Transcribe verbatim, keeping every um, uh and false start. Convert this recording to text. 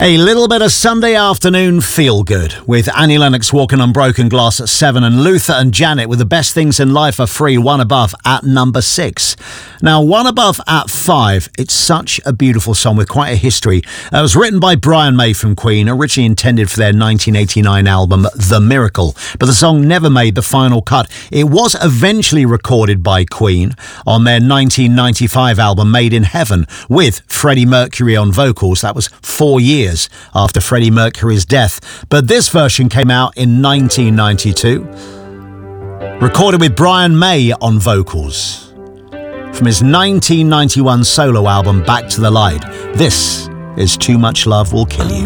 A little bit of Sunday afternoon feel good with Annie Lennox walking on broken glass at seven and Luther and Janet with The Best Things in Life Are Free, One Above at number six. Now, One Above at five, it's such a beautiful song with quite a history. Uh, it was written by Brian May from Queen, originally intended for their nineteen eighty-nine album The Miracle, but the song never made the final cut. It was eventually recorded by Queen on their nineteen ninety-five album Made in Heaven with Freddie Mercury on vocals. That was four years after Freddie Mercury's death, but this version came out in nineteen ninety-two, recorded with Brian May on vocals from his nineteen ninety-one solo album Back to the Light. This is Too Much Love Will Kill You.